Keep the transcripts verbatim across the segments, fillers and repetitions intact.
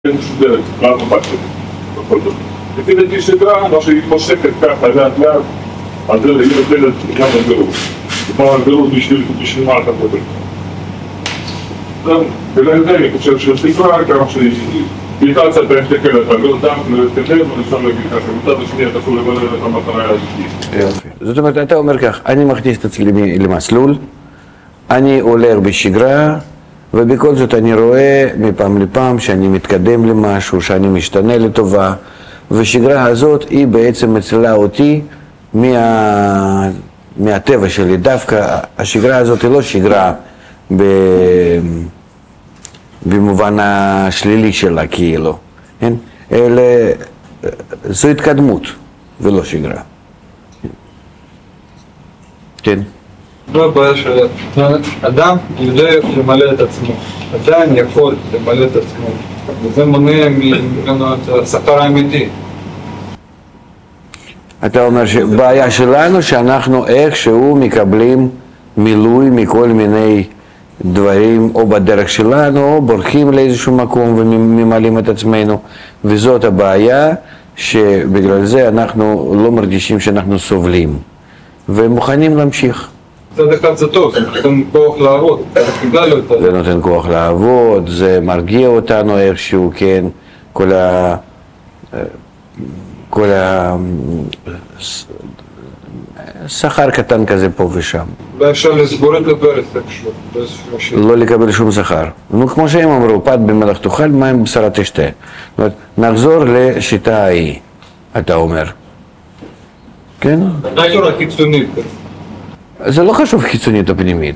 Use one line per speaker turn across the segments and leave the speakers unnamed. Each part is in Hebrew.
משודרת, מה מבט שלי, בכל זאת. לפי דעתי שגרה, מה שהיא פושקת ככה לאט לאט, אז היא נותנת גם הגרות. כמו הגרות בשביל מה אתה קודם. ולזה אני חושב שסגרה, כמה שהיא ביתה קצת בהשתקל את הגרות דם, להתקדם, אני אפשר להגיד ככה, מצד השני אתה יכול לבדל את המטרה הזאת.
יופי. זאת אומרת, אתה אומר כך, אני מכניס את עצמי למסלול, אני הולך בשגרה, ובכל זאת אני רואה מפעם לפעם שאני מתקדם למשהו, שאני משתנה לטובה, ושגרה הזאת היא בעצם מצילה אותי מה... מהטבע שלי. דווקא השגרה הזאת היא לא שגרה ב... במובן השלילי שלה כאילו, כן? אלא זו התקדמות ולא שגרה. כן.
לא הבעיה של אדם יודע למלא את עצמו, עדיין יכול למלא את עצמו, וזה מונע ממנו את השכר האמיתי.
אתה אומר שבעיה שלנו שאנחנו איכשהו מקבלים מילוי מכל מיני דברים או בדרך שלנו או בורחים לאיזשהו מקום וממלאים את עצמנו, וזאת הבעיה שבגלל זה אנחנו לא מרגישים שאנחנו סובלים ומוכנים להמשיך.
מצד אחד זה טוב, זה נותן כוח לעבוד,
זה נותן כוח לעבוד, זה מרגיע אותנו איכשהו, כן, כל ה... כל ה... שכר קטן כזה פה ושם.
ואפשר לסבור את הברס איכשהו.
לא לקבל שום שכר. נו, כמו שהם אמרו, פת במלח תאכל, מים בשרה תשתה. זאת אומרת, נחזור לשיטה ההיא, אתה אומר. כן?
בצורה חיצונית.
זה לא חשוב חיצונית או פנימית.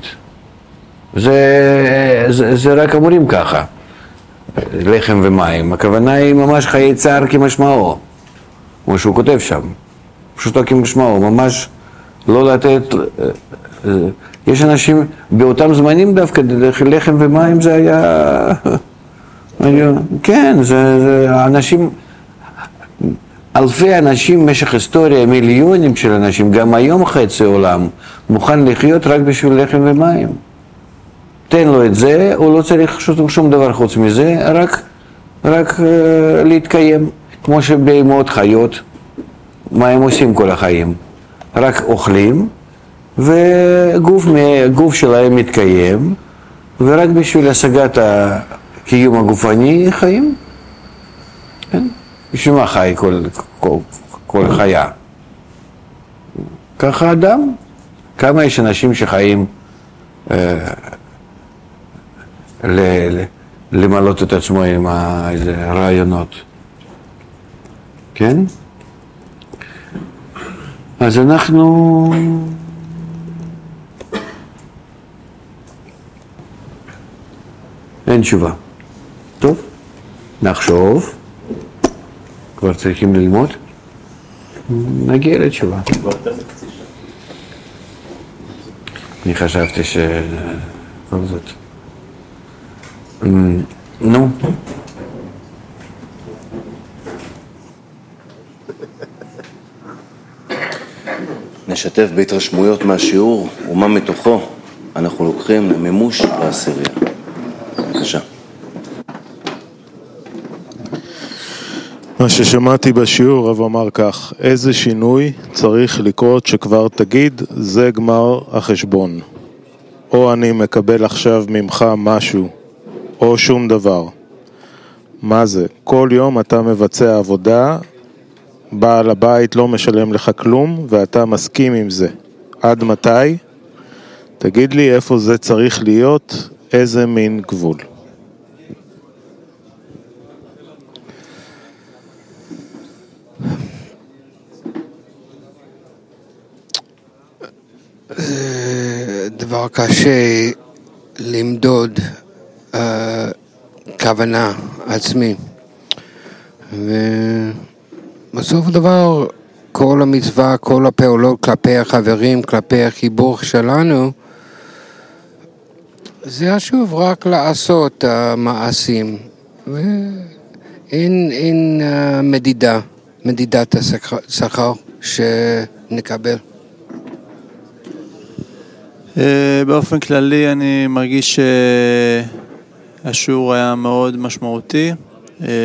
זה, זה, זה רק אמורים ככה. לחם ומים. הכוונה היא ממש חיי צער כמשמעו. כמו שהוא כותב שם. פשוטו כמשמעו. ממש לא לתת... יש אנשים באותם זמנים דווקא, לחם ומים זה היה... כן, זה, זה אנשים... אלפי אנשים במשך היסטוריה, מיליונים של אנשים, גם היום חצי עולם, מוכן לחיות רק בשביל לחם ומים. תן לו את זה, הוא לא צריך שום, שום דבר חוץ מזה, רק, רק uh, להתקיים. כמו שבהמות חיות, מה הם עושים כל החיים? רק אוכלים, וגוף שלהם מתקיים, ורק בשביל השגת הקיום הגופני חיים. כן? בשביל מה חי כל, כל, כל חיה? ככה אדם. כמה יש אנשים שחיים אה, ל, ל, למלות את עצמו עם איזה רעיונות. כן? אז אנחנו... אין תשובה. טוב, נחשוב. כבר צריכים ללמוד, נגיע לתשובה. אני חשבתי ש... כל זאת. נו.
נשתף בהתרשמויות מהשיעור ומה מתוכו אנחנו לוקחים למימוש בעשירייה. בבקשה.
מה ששמעתי בשיעור, רב אמר כך, איזה שינוי צריך לקרות שכבר תגיד, זה גמר החשבון. או אני מקבל עכשיו ממך משהו, או שום דבר. מה זה? כל יום אתה מבצע עבודה, בעל הבית לא משלם לך כלום, ואתה מסכים עם זה. עד מתי? תגיד לי איפה זה צריך להיות, איזה מין גבול.
זה דבר קשה למדוד uh, כוונה עצמי, ובסוף הדבר כל המצווה, כל הפעולות כלפי החברים, כלפי החיבור שלנו, זה שוב רק לעשות uh, מעשים, ואין אין, uh, מדידה, מדידת השכר שנקבל.
באופן כללי אני מרגיש שהשיעור היה מאוד משמעותי, אה,